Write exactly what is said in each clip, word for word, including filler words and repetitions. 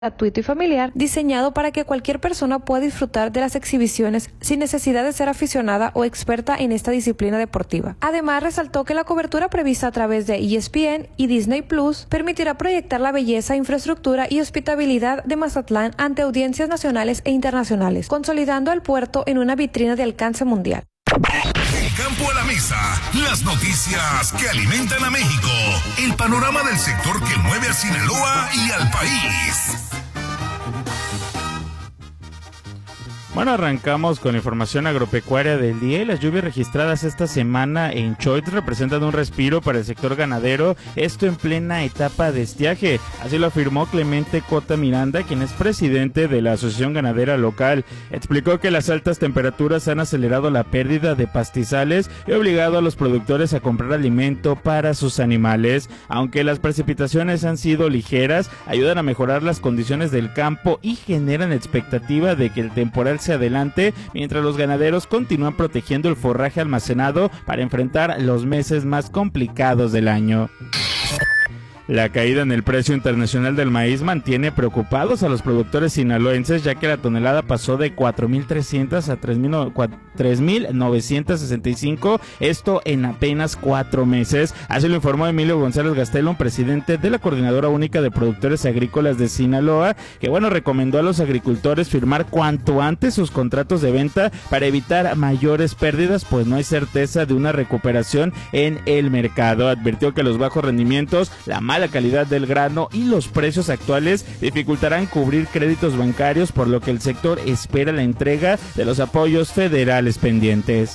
gratuito y familiar, diseñado para que cualquier persona pueda disfrutar de las exhibiciones sin necesidad de ser aficionada o experta en esta disciplina deportiva. Además, resaltó que la cobertura prevista a través de E S P N y Disney Plus permitirá proyectar la belleza, infraestructura y hospitabilidad de Mazatlán ante audiencias nacionales e internacionales, consolidando al puerto en una vitrina de alcance mundial. El campo a la mesa, las noticias que alimentan a México, el panorama del sector que mueve a Sinaloa y al país. Bueno, arrancamos con información agropecuaria del día. Las lluvias registradas esta semana en Choix representan un respiro para el sector ganadero, esto en plena etapa de estiaje. Así lo afirmó Clemente Cota Miranda, quien es presidente de la Asociación Ganadera Local. Explicó que las altas temperaturas han acelerado la pérdida de pastizales y obligado a los productores a comprar alimento para sus animales. Aunque las precipitaciones han sido ligeras, ayudan a mejorar las condiciones del campo y generan expectativa de que el temporal se adelante, mientras los ganaderos continúan protegiendo el forraje almacenado para enfrentar los meses más complicados del año. La caída en el precio internacional del maíz mantiene preocupados a los productores sinaloenses, ya que la tonelada pasó de cuatro mil trescientos a tres mil novecientos sesenta y cinco, esto en apenas cuatro meses. Así lo informó Emilio González Gastelum, presidente de la Coordinadora Única de Productores Agrícolas de Sinaloa, que bueno, recomendó a los agricultores firmar cuanto antes sus contratos de venta para evitar mayores pérdidas, pues no hay certeza de una recuperación en el mercado. Advirtió que los bajos rendimientos, la mala la calidad del grano y los precios actuales dificultarán cubrir créditos bancarios, por lo que el sector espera la entrega de los apoyos federales pendientes.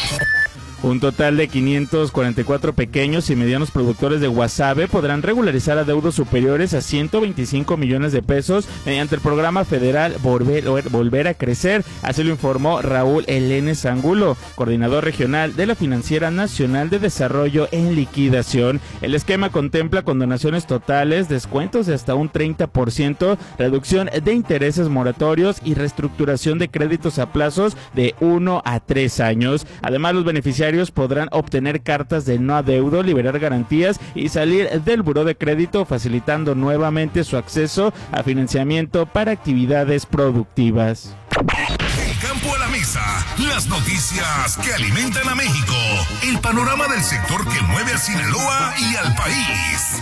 Un total de quinientos cuarenta y cuatro pequeños y medianos productores de Guasave podrán regularizar adeudos superiores a ciento veinticinco millones de pesos mediante el programa federal Volver, Volver a Crecer. Así lo informó Raúl Elenes Angulo, coordinador regional de la Financiera Nacional de Desarrollo en Liquidación. El esquema contempla condonaciones totales, descuentos de hasta un treinta por ciento, reducción de intereses moratorios y reestructuración de créditos a plazos de uno a tres años. Además, los beneficiarios podrán obtener cartas de no adeudo, liberar garantías y salir del buró de crédito, facilitando nuevamente su acceso a financiamiento para actividades productivas. El campo a la mesa, las noticias que alimentan a México, el panorama del sector que mueve a Sinaloa y al país.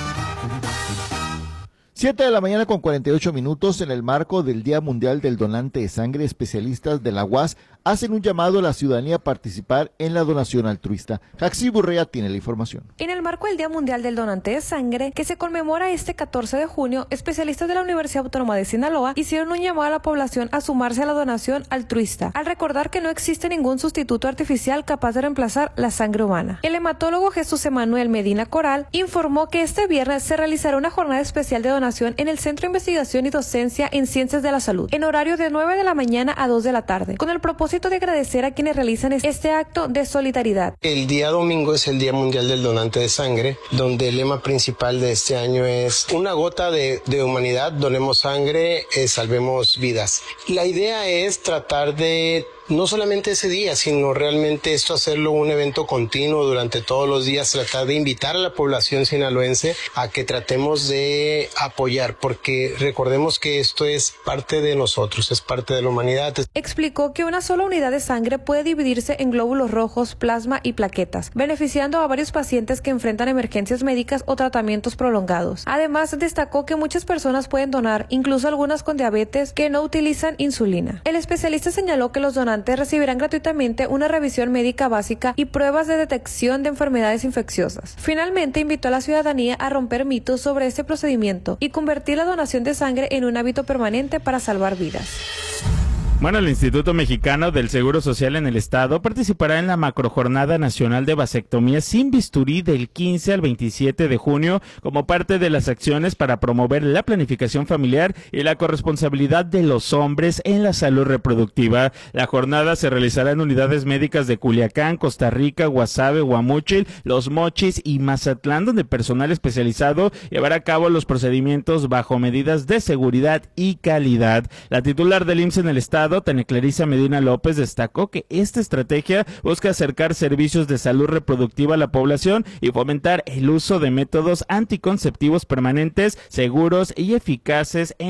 siete de la mañana con cuarenta y ocho minutos. En el marco del Día Mundial del Donante de Sangre, especialistas de la U A S hacen un llamado a la ciudadanía a participar en la donación altruista. Jaxi Burrea tiene la información. En el marco del Día Mundial del Donante de Sangre, que se conmemora este catorce de junio, especialistas de la Universidad Autónoma de Sinaloa hicieron un llamado a la población a sumarse a la donación altruista, al recordar que no existe ningún sustituto artificial capaz de reemplazar la sangre humana. El hematólogo Jesús Emanuel Medina Coral informó que este viernes se realizará una jornada especial de donación en el Centro de Investigación y Docencia en Ciencias de la Salud, en horario de nueve de la mañana a dos de la tarde, con el propósito de agradecer a quienes realizan este acto de solidaridad. El día domingo es el Día Mundial del Donante de Sangre, donde el lema principal de este año es una gota de, de humanidad, donemos sangre, eh, salvemos vidas. La idea es tratar de no solamente ese día, sino realmente esto hacerlo un evento continuo durante todos los días, tratar de invitar a la población sinaloense a que tratemos de apoyar, porque recordemos que esto es parte de nosotros, es parte de la humanidad. Explicó que una sola unidad de sangre puede dividirse en glóbulos rojos, plasma y plaquetas, beneficiando a varios pacientes que enfrentan emergencias médicas o tratamientos prolongados. Además, destacó que muchas personas pueden donar, incluso algunas con diabetes que no utilizan insulina. El especialista señaló que los donantes recibirán gratuitamente una revisión médica básica y pruebas de detección de enfermedades infecciosas. Finalmente, invitó a la ciudadanía a romper mitos sobre este procedimiento y convertir la donación de sangre en un hábito permanente para salvar vidas. Bueno, el Instituto Mexicano del Seguro Social en el Estado participará en la macrojornada nacional de vasectomía sin bisturí del quince al veintisiete de junio como parte de las acciones para promover la planificación familiar y la corresponsabilidad de los hombres en la salud reproductiva. La jornada se realizará en unidades médicas de Culiacán, Costa Rica, Guasave, Guamúchil, Los Mochis y Mazatlán, donde personal especializado llevará a cabo los procedimientos bajo medidas de seguridad y calidad. La titular del I M S S en el Estado, Estado, Tania Clarisa Medina López, destacó que esta estrategia busca acercar servicios de salud reproductiva a la población y fomentar el uso de métodos anticonceptivos permanentes, seguros y eficaces en